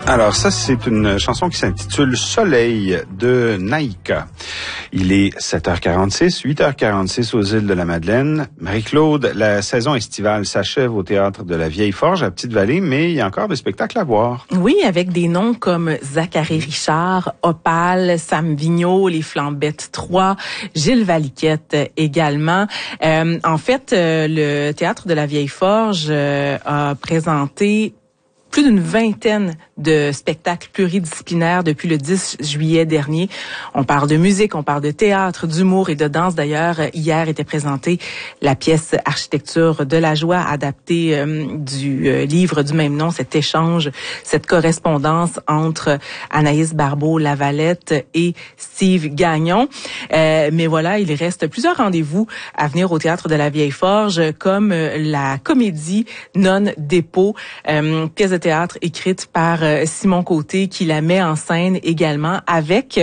Alors ça, c'est une chanson qui s'intitule Soleil de Naïka. Il est 7h46, 8h46 aux îles de la Madeleine. Marie-Claude, la saison estivale s'achève au Théâtre de la Vieille-Forge à Petite-Vallée, mais il y a encore des spectacles à voir. Oui, avec des noms comme Zachary Richard, Opal, Sam Vigneault, Les Flambettes 3, Gilles Valiquette également. En fait, le Théâtre de la Vieille-Forge a présenté plus d'une vingtaine de spectacles pluridisciplinaires depuis le 10 juillet dernier. On parle de musique, on parle de théâtre, d'humour et de danse. D'ailleurs, hier était présentée la pièce Architecture de la joie, adaptée du livre du même nom, cet échange, cette correspondance entre Anaïs Barbeau-Lavalette et Steve Gagnon. Mais voilà, il reste plusieurs rendez-vous à venir au Théâtre de la Vieille-Forge, comme la comédie Nonne Dépôt, pièce de théâtre écrite par Simon Côté, qui la met en scène également avec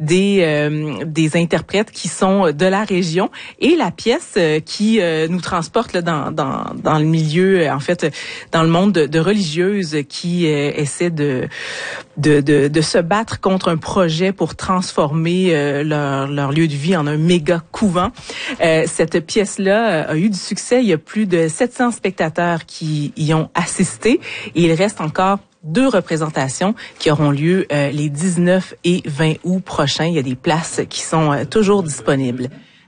des interprètes qui sont de la région, et la pièce qui nous transporte là, dans le milieu, en fait, dans le monde de religieuses qui essaient de se battre contre un projet pour transformer leur lieu de vie en un méga couvent. Cette pièce-là a eu du succès. Il y a plus de 700 spectateurs qui y ont assisté, et il reste encore 2 représentations qui auront lieu les 19 et 20 août prochains. Il y a des places qui sont toujours disponibles.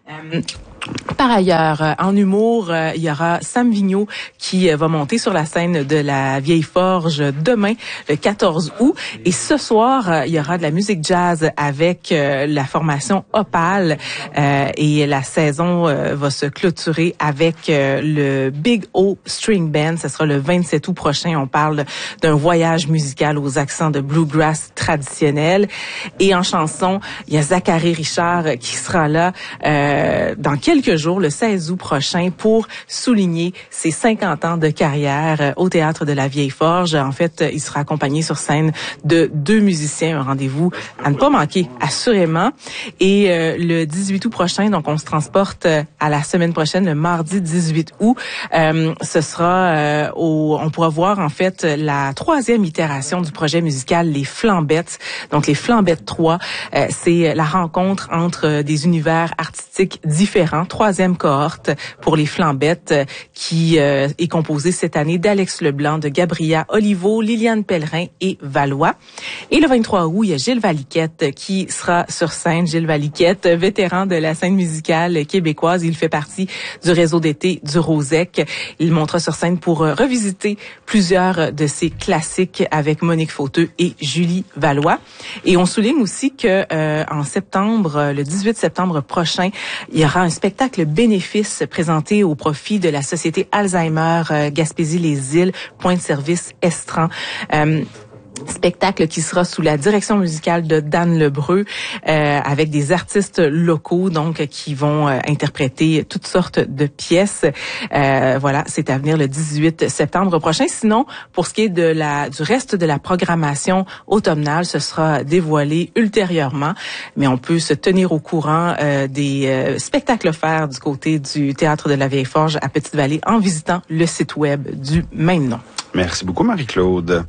Par ailleurs, en humour, il y aura Sam Vigneault qui va monter sur la scène de la Vieille-Forge demain, le 14 août. Et ce soir, il y aura de la musique jazz avec la formation Opal. Et la saison va se clôturer avec le Big O String Band. Ce sera le 27 août prochain. On parle d'un voyage musical aux accents de bluegrass traditionnel. Et en chanson, il y a Zachary Richard qui sera là dans quelques jours, le 16 août prochain, pour souligner ses 50 ans de carrière au Théâtre de la Vieille-Forge. En fait, il sera accompagné sur scène de 2 musiciens, un rendez-vous à ne pas manquer, assurément. Et le 18 août prochain, donc on se transporte à la semaine prochaine, le mardi 18 août. Ce sera on pourra voir en fait la 3e itération du projet musical Les Flambettes. Donc les Flambettes 3, c'est la rencontre entre des univers artistiques différents. 3e cohorte pour les Flambettes, qui est composée cette année d'Alex Leblanc, de Gabriella Olivo, Liliane Pellerin et Valois. Et le 23 août, il y a Gilles Valiquette qui sera sur scène. Gilles Valiquette, vétéran de la scène musicale québécoise. Il fait partie du réseau d'été du Rosec. Il montera sur scène pour revisiter plusieurs de ses classiques avec Monique Fauteux et Julie Valois. Et on souligne aussi que en septembre, le 18 septembre prochain, il y aura un spectacle bénéfice présenté au profit de la Société Alzheimer Gaspésie-les-Îles, point de service Estran. Spectacle qui sera sous la direction musicale de Dan Lebreu, avec des artistes locaux donc qui vont interpréter toutes sortes de pièces. Voilà, c'est à venir le 18 septembre prochain. Sinon, pour ce qui est du reste de la programmation automnale, ce sera dévoilé ultérieurement, mais on peut se tenir au courant des spectacles offerts du côté du Théâtre de la Vieille-Forge à Petite-Vallée en visitant le site web du même nom. Merci beaucoup, Marie-Claude.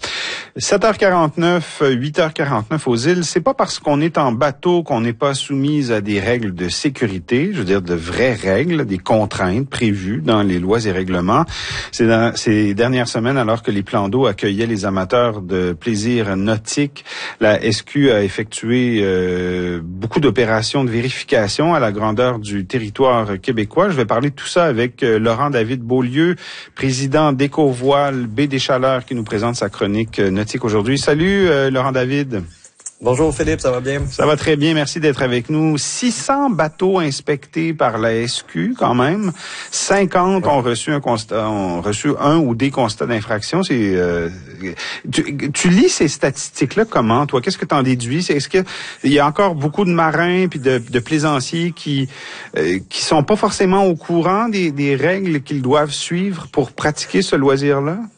7h49, 8h49 aux îles. C'est pas parce qu'on est en bateau qu'on n'est pas soumise à des règles de sécurité, je veux dire de vraies règles, des contraintes prévues dans les lois et règlements. C'est dans ces dernières semaines, alors que les plans d'eau accueillaient les amateurs de plaisir nautique, la SQ a effectué beaucoup d'opérations de vérification à la grandeur du territoire québécois. Je vais parler de tout ça avec Laurent-David Beaulieu, président d'Écovoile Baie des Chaleurs, qui nous présente sa chronique nautique aujourd'hui. Salut Laurent-David. Bonjour Philippe, ça va bien? Ça va très bien, merci d'être avec nous. 600 bateaux inspectés par la SQ quand même. 50 ont reçu un ou des constats d'infraction. C'est tu lis ces statistiques-là comment, toi? Qu'est-ce que tu en déduis? Est-ce qu'il y a encore beaucoup de marins puis de plaisanciers qui sont pas forcément au courant des règles qu'ils doivent suivre pour pratiquer ce loisir-là?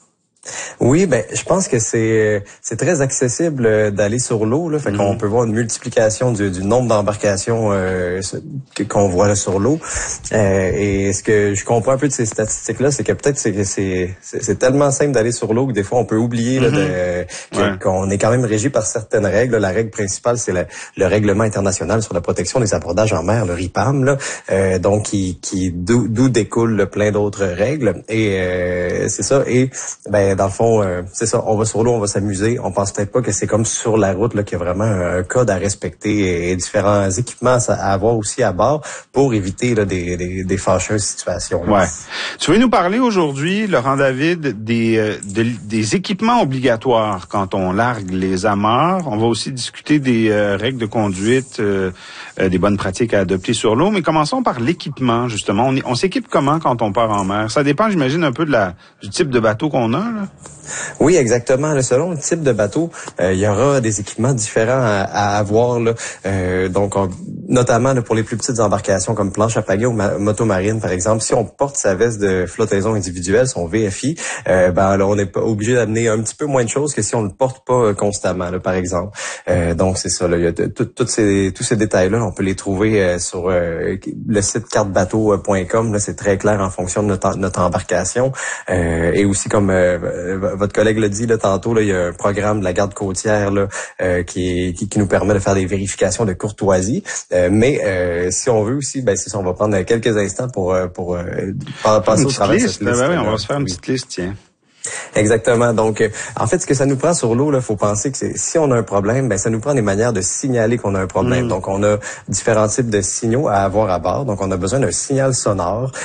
Oui, ben je pense que c'est très accessible d'aller sur l'eau là, fait qu'on peut voir une multiplication du nombre d'embarcations qu'on voit là sur l'eau. Et ce que je comprends un peu de ces statistiques là, c'est que peut-être c'est tellement simple d'aller sur l'eau que des fois on peut oublier là, qu'on est quand même régi par certaines règles. Là. La règle principale, c'est le règlement international sur la protection des abordages en mer, le RIPAM là, donc d'où découle plein d'autres règles. Et c'est ça. Et ben dans le fond, c'est ça, on va sur l'eau, on va s'amuser. On pense peut-être pas que c'est comme sur la route là, qu'il y a vraiment un code à respecter et différents équipements à avoir aussi à bord pour éviter là, des fâcheuses situations. Là. Ouais. Tu veux nous parler aujourd'hui, Laurent David, des équipements obligatoires quand on largue les amarres. On va aussi discuter des règles de conduite, des bonnes pratiques à adopter sur l'eau. Mais commençons par l'équipement, justement. On s'équipe comment quand on part en mer? Ça dépend, j'imagine, un peu du type de bateau qu'on a, là. Oui, exactement. Selon le type de bateau, il y aura des équipements différents à avoir. Là. Donc, notamment là, pour les plus petites embarcations comme planche à pagaie ou motomarine, par exemple, si on porte sa veste de flottaison individuelle, son VFI, ben là, on n'est pas obligé d'amener un petit peu moins de choses que si on ne le porte pas constamment, là, par exemple. Donc, c'est ça. Là, il y a tous ces détails-là, on peut les trouver sur le site cartebateau.com. Là, c'est très clair en fonction de notre embarcation. Et aussi, comme votre collègue l'a dit là, tantôt, là, il y a un programme de la garde côtière là, qui nous permet de faire des vérifications de courtoisie. Mais si on veut aussi, ben c'est ça, on va prendre quelques instants pour passer au travers de cette liste. Oui, on va se faire une petite liste, tiens. Exactement. Donc, en fait, ce que ça nous prend sur l'eau, là, faut penser que si on a un problème, ben ça nous prend des manières de signaler qu'on a un problème. Donc, on a différents types de signaux à avoir à bord. Donc, on a besoin d'un signal sonore.